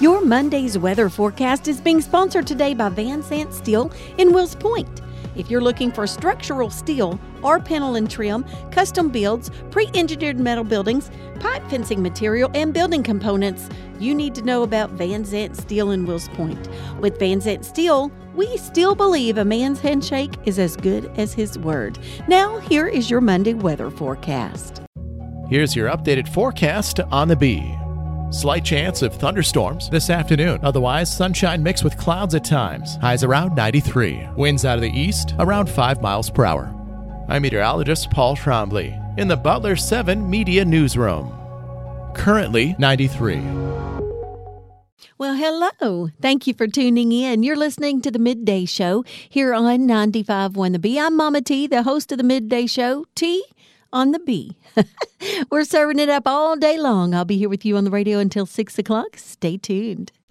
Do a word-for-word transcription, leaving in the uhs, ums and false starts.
Your Monday's weather forecast is being sponsored today by Van Sant Steel in Wills Point. If you're looking for structural steel or panel and trim, custom builds, pre-engineered metal buildings, pipe fencing material, and building components, you need to know about Van Sant Steel in Wills Point. With Van Sant Steel, we still believe a man's handshake is as good as his word. Now, here is your Monday weather forecast. Here's your updated forecast on the Bee. Slight chance of thunderstorms this afternoon. Otherwise, sunshine mixed with clouds at times. Highs around ninety-three. Winds out of the east around five miles per hour. I'm meteorologist Paul Trombley in the Butler seven Media Newsroom. Currently ninety-three. Well, hello. Thank you for tuning in. You're listening to the Midday Show here on ninety-five point one The Bee. I'm Mama T, the host of the Midday Show. T on the Bee. We're serving it up all day long. I'll be here with you on the radio until six o'clock. Stay tuned.